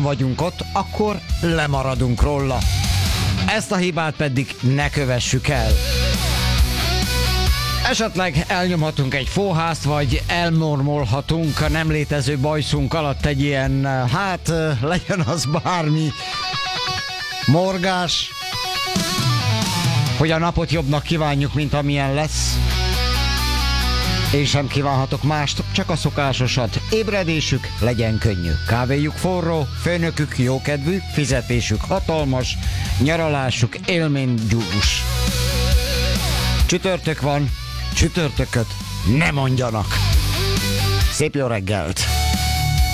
vagyunk ott, akkor lemaradunk róla. Ezt a hibát pedig ne kövessük el. Esetleg elnyomhatunk egy fóhászt, vagy elmormolhatunk a nem létező bajszunk alatt egy ilyen, legyen az bármi morgás, hogy a napot jobbnak kívánjuk, mint amilyen lesz. Én sem kívánhatok mást, csak a szokásosat. Ébredésük legyen könnyű. Kávéjuk forró, főnökük jókedvű, fizetésük hatalmas, nyaralásuk élménydús. Csütörtök van, csütörtököt ne mondjanak. Szép jó reggelt!